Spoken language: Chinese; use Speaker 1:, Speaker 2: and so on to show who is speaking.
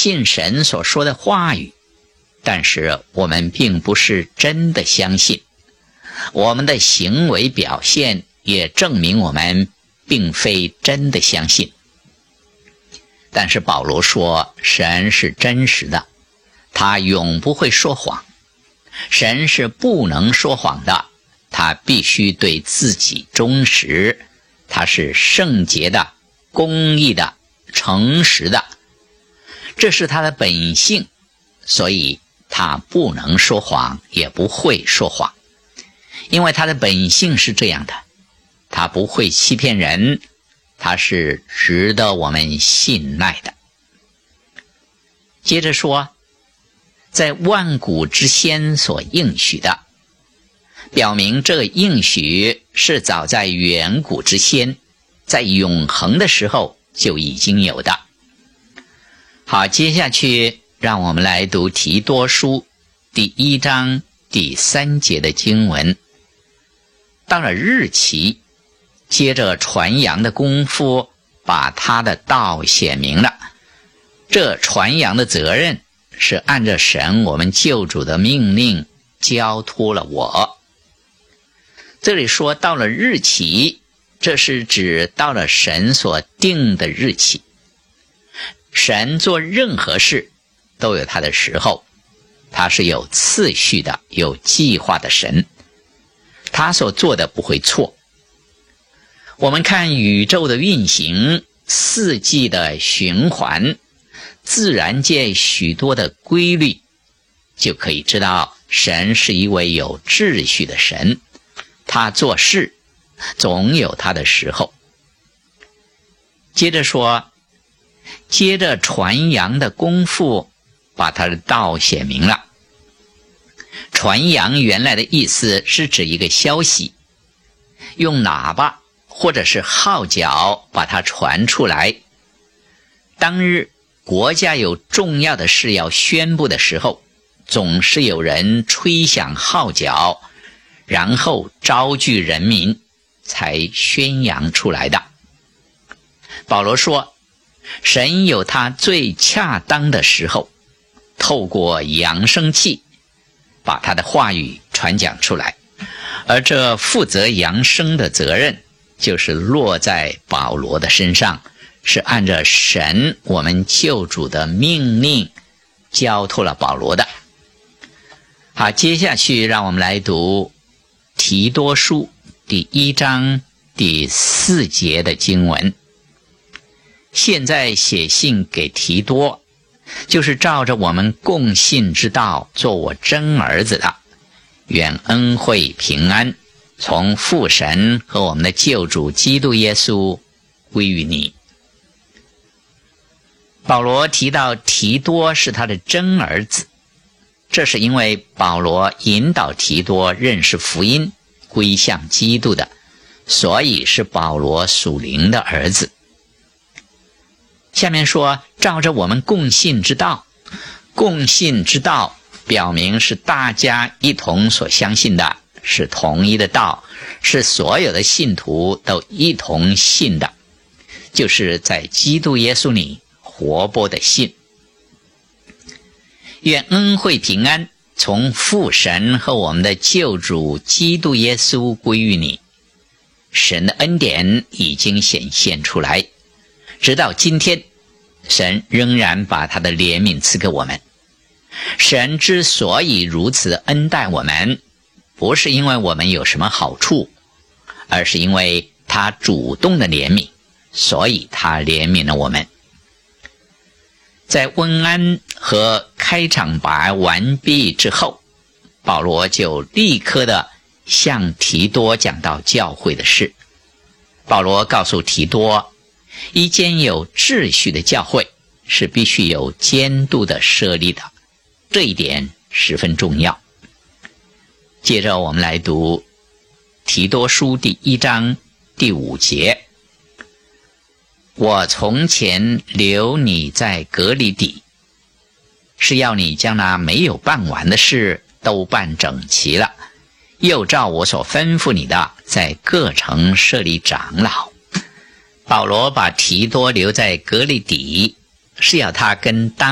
Speaker 1: 信神所说的话语，但是我们并不是真的相信，我们的行为表现也证明我们并非真的相信。但是保罗说，神是真实的，他永不会说谎。神是不能说谎的，他必须对自己忠实，他是圣洁的、公义的、诚实的，这是他的本性，所以他不能说谎，也不会说谎，因为他的本性是这样的，他不会欺骗人，他是值得我们信赖的。接着说，在万古之先所应许的，表明这个应许是早在远古之先，在永恒的时候就已经有的。好，接下去让我们来读提多书第1章第3节的经文。到了日期，接着传扬的功夫把他的道显明了，这传扬的责任是按着神我们救主的命令交托了我。这里说到了日期，这是指到了神所定的日期。神做任何事都有他的时候，他是有次序的、有计划的神，他所做的不会错。我们看宇宙的运行、四季的循环、自然界许多的规律，就可以知道神是一位有秩序的神，他做事总有他的时候。接着说，接着传扬的功夫把他的道显明了。传扬原来的意思是指一个消息，用喇叭或者是号角把它传出来。当日国家有重要的事要宣布的时候，总是有人吹响号角，然后招聚人民，才宣扬出来的。保罗说，神有他最恰当的时候，透过扬声器把他的话语传讲出来，而这负责扬声的责任就是落在保罗的身上，是按照神我们救主的命令交托了保罗的。好，接下去让我们来读提多书第1章第4节的经文。现在写信给提多，就是照着我们共信之道做我真儿子的，愿恩惠平安从父神和我们的救主基督耶稣归于你。保罗提到提多是他的真儿子，这是因为保罗引导提多认识福音，归向基督的，所以是保罗属灵的儿子。下面说，照着我们共信之道，共信之道表明是大家一同所相信的，是同一的道，是所有的信徒都一同信的，就是在基督耶稣里活泼的信。愿恩惠平安从父神和我们的救主基督耶稣归于你。神的恩典已经显现出来，直到今天，神仍然把他的怜悯赐给我们。神之所以如此恩待我们，不是因为我们有什么好处，而是因为他主动的怜悯，所以他怜悯了我们。在问安和开场白完毕之后，保罗就立刻的向提多讲到教会的事。保罗告诉提多，一间有秩序的教会是必须有监督的设立的，这一点十分重要。接着我们来读提多书第1章第5节。我从前留你在革哩底，是要你将那没有办完的事都办整齐了，又照我所吩咐你的，在各城设立长老。保罗把提多留在革哩底，是要他跟当